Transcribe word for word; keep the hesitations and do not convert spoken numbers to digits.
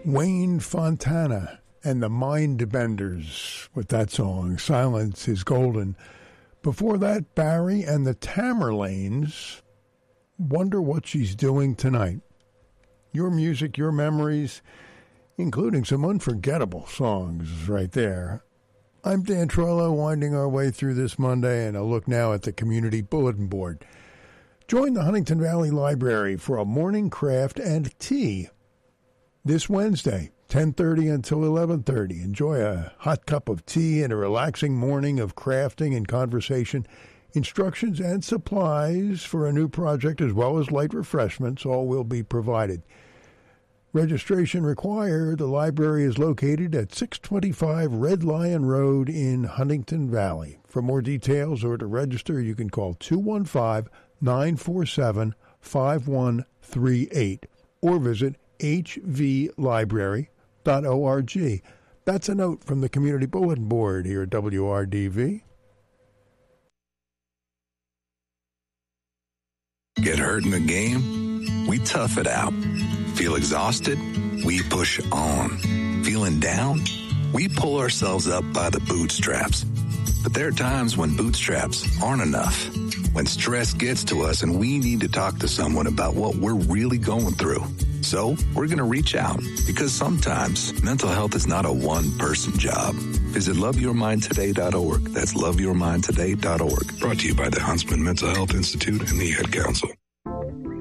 Wayne Fontana and the Mindbenders with that song, Silence is Golden. Before that, Barry and the Tamerlanes, Wonder What She's Doing Tonight. Your music, your memories, including some unforgettable songs right there. I'm Dan Troilo, winding our way through this Monday, and a look now at the Community Bulletin Board. Join the Huntington Valley Library for a morning craft and tea this Wednesday, ten thirty until eleven thirty. Enjoy a hot cup of tea and a relaxing morning of crafting and conversation. Instructions and supplies for a new project, as well as light refreshments, all will be provided. Registration required. The library is located at six twenty-five Red Lion Road in Huntington Valley. For more details or to register, you can call two one five, nine four seven, five one three eight or visit h v library dot org. That's a note from the Community Bulletin Board here at W R D V. Get hurt in the game? We tough it out. Feel exhausted? We push on. Feeling down? We pull ourselves up by the bootstraps. But there are times when bootstraps aren't enough. When stress gets to us and we need to talk to someone about what we're really going through. So we're going to reach out, because sometimes mental health is not a one-person job. Visit love your mind today dot org. That's love your mind today dot org. Brought to you by the Huntsman Mental Health Institute and the Ad Council.